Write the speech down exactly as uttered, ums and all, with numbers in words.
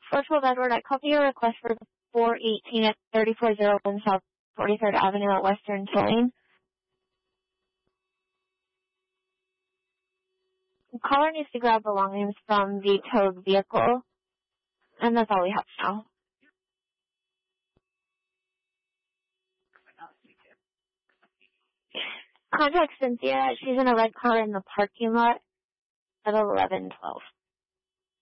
Virtual Edward, I copy your request for four eighteen at thirty-four oh one South forty-third Avenue at Western Tulane. The caller needs to grab belongings from the towed vehicle, and that's all we have now. Contact Cynthia. She's in a red car in the parking lot at eleven twelve.